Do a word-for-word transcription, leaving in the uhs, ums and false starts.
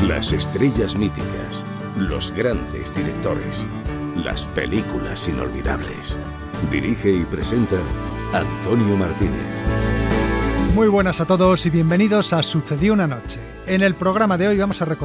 Las estrellas míticas, los grandes directores, las películas inolvidables. Dirige y presenta Antonio Martínez. Muy buenas a todos y bienvenidos a Sucedió una noche. En el programa de hoy vamos a recordar